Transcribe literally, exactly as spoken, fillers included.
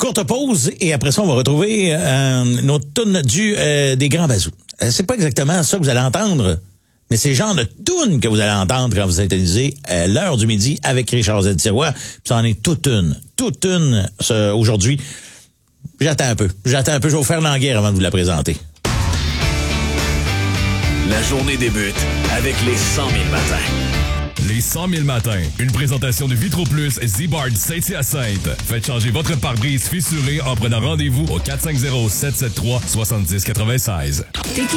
courte pause et après ça, on va retrouver euh, notre tune du euh, des Grands Bazous. Euh, c'est pas exactement ça que vous allez entendre, mais c'est le genre de tune que vous allez entendre quand vous synthétisez euh, l'heure du midi avec Richard Z. Sirois. Puis ça en est toute une, toute une ce, aujourd'hui. J'attends un peu, j'attends un peu. Je vais vous faire l'enguerre avant de vous la présenter. La journée débute avec les cent mille matins. Les cent mille matins. Une présentation de Vitro Plus Z-Bard Saint-Hyacinthe. Faites changer votre pare-brise fissuré en prenant rendez-vous au quatre cinq zéro, sept sept trois, sept six neuf six.